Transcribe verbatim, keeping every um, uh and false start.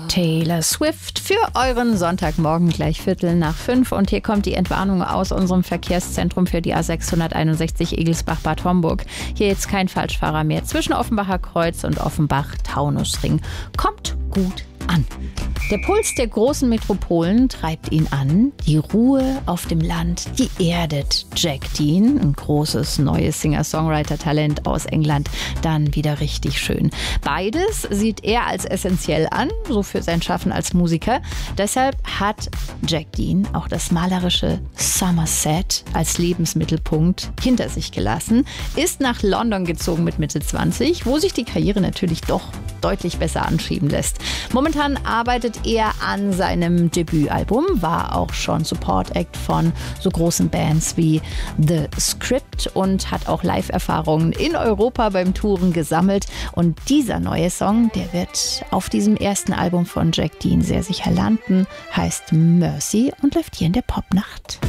Taylor Swift für euren Sonntagmorgen gleich Viertel nach fünf. Und hier kommt die Entwarnung aus unserem Verkehrszentrum für die A sechshunderteinundsechzig Egelsbach-Bad Homburg. Hier jetzt kein Falschfahrer mehr zwischen Offenbacher Kreuz und Offenbach-Taunusring. Kommt gut an. Der Puls der großen Metropolen treibt ihn an. Die Ruhe auf dem Land, die erdet Jack Dean, ein großes neues Singer-Songwriter-Talent aus England, dann wieder richtig schön. Beides sieht er als essentiell an, so für sein Schaffen als Musiker. Deshalb hat Jack Dean auch das malerische Somerset als Lebensmittelpunkt hinter sich gelassen, ist nach London gezogen mit Mitte zwanzig, wo sich die Karriere natürlich doch deutlich besser anschieben lässt. Momentan arbeitet er an seinem Debütalbum, war auch schon Support-Act von so großen Bands wie The Script und hat auch Live-Erfahrungen in Europa beim Touren gesammelt. Und dieser neue Song, der wird auf diesem ersten Album von Jack Dean sehr sicher landen, heißt Mercy und läuft hier in der Popnacht.